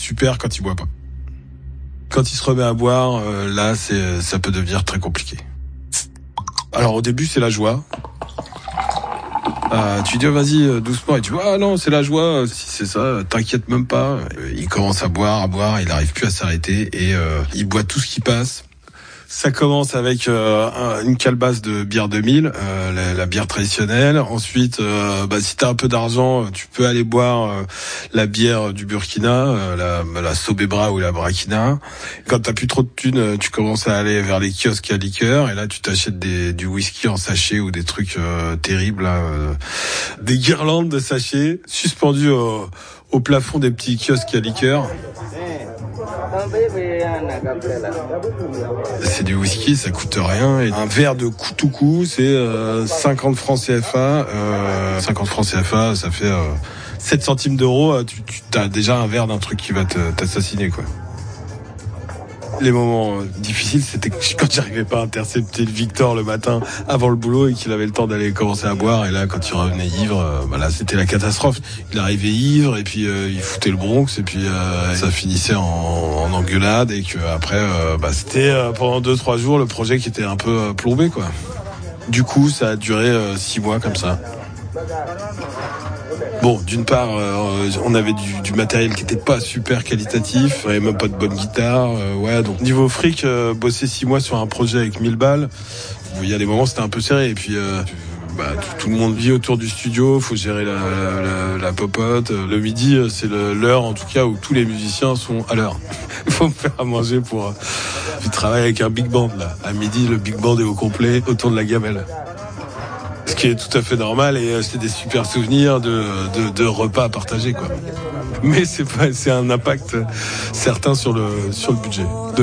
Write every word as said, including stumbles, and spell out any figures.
super quand il boit pas. Quand il se remet à boire, euh, là, c'est, ça peut devenir très compliqué. Alors au début, c'est la joie. Euh, tu dis, oh, vas-y, euh, doucement. Et tu vois, ah non, c'est la joie. Si c'est ça, t'inquiète même pas. Euh, il commence à boire, à boire. Il n'arrive plus à s'arrêter. Et euh, il boit tout ce qui passe. Ça commence avec euh, un, une calebasse de bière deux mille, euh, la, la bière traditionnelle. Ensuite, euh, bah, si t'as un peu d'argent, tu peux aller boire euh, la bière du Burkina, euh, la, la Sobebra ou la Brakina. Quand t'as plus trop de thunes, tu commences à aller vers les kiosques à liqueur. Et là, tu t'achètes des, du whisky en sachet ou des trucs euh, terribles. Là, euh, des guirlandes de sachets suspendues au, au plafond des petits kiosques à liqueur. C'est du whisky, ça coûte rien. Et un verre de Koutoukou, c'est euh, cinquante francs C F A. Euh, cinquante francs C F A, ça fait euh, sept centimes d'euros. Tu, tu as déjà un verre d'un truc qui va te, t'assassiner, quoi. Les moments difficiles, c'était quand j'arrivais pas à intercepter le Victor le matin avant le boulot et qu'il avait le temps d'aller commencer à boire. Et là, quand il revenait ivre, euh, bah là, c'était la catastrophe. Il arrivait ivre et puis euh, il foutait le Bronx et puis euh, ça finissait en, en engueulade et que après, euh, bah, c'était euh, pendant deux trois jours le projet qui était un peu euh, plombé, quoi. Du coup, ça a duré euh, six mois comme ça. Bon, d'une part, euh, on avait du, du matériel qui était pas super qualitatif, on avait même pas de bonne guitare, euh, ouais. Donc niveau fric, euh, bosser six mois sur un projet avec mille balles, il y a des moments c'était un peu serré. Et puis, euh, bah, tout, tout le monde vit autour du studio, faut gérer la, la, la, la popote. Le midi, c'est le, l'heure en tout cas où tous les musiciens sont à l'heure. Il faut me faire à manger pour. Euh, je travaille avec un big band là. À midi, le big band est au complet autour de la gamelle. Ce qui est tout à fait normal et c'est des super souvenirs de, de, de repas à partager, quoi. Mais c'est pas, c'est un impact certain sur le, sur le budget. De